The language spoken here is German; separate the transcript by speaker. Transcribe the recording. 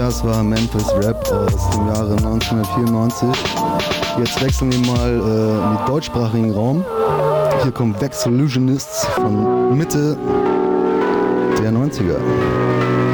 Speaker 1: Das war Memphis Rap aus dem Jahre 1994. Jetzt wechseln wir mal in den deutschsprachigen Raum. Hier kommt Vexolutionists von Mitte der 90er.